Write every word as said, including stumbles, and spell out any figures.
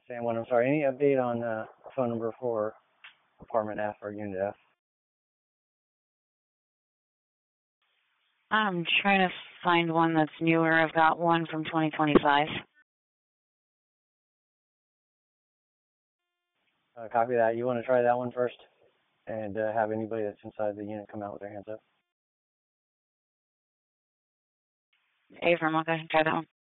San Juan, I'm sorry. Any update on uh, phone number for apartment F or unit F? I'm trying to find one that's newer. I've got one from twenty twenty-five. Uh, copy that. You want to try that one first and uh, have anybody that's inside the unit come out with their hands up? Abram, okay, try that one.